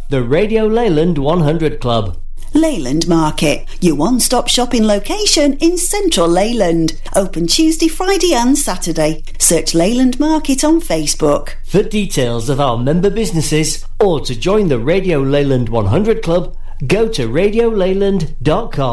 The Radio Leyland 100 Club. Leyland Market, your one-stop shopping location in central Leyland. Open Tuesday, Friday and Saturday. Search Leyland Market on Facebook. For details of our member businesses or to join the Radio Leyland 100 Club, go to radioleyland.com.